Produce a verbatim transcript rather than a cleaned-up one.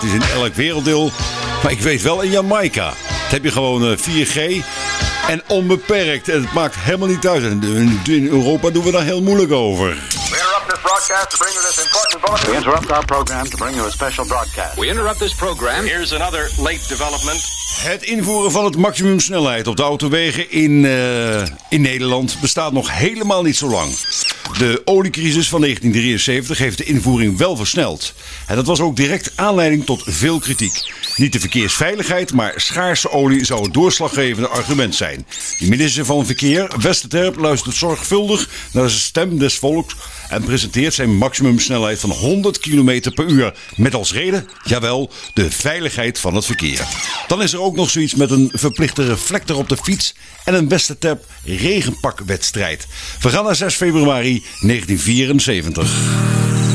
Het is in elk werelddeel. Maar ik weet wel, in Jamaica dat heb je gewoon vier G en onbeperkt. En het maakt helemaal niet uit. En in Europa doen we daar heel moeilijk over. We interrupt our program to bring you a special broadcast. We interrupt this program. Here's another late development. Het invoeren van het maximumsnelheid op de autowegen in, uh, in Nederland bestaat nog helemaal niet zo lang. De oliecrisis van negentien drieënzeventig heeft de invoering wel versneld. En dat was ook direct aanleiding tot veel kritiek. Niet de verkeersveiligheid, maar schaarse olie zou het doorslaggevende argument zijn. De minister van Verkeer, Westerterp, luistert zorgvuldig naar de stem des volks en presenteert zijn maximumsnelheid van honderd kilometer per uur. Met als reden, jawel, de veiligheid van het verkeer. Dan is er ook nog zoiets met een verplichte reflector op de fiets en een Westerterp regenpakwedstrijd. We gaan naar zes februari negentien vierenzeventig.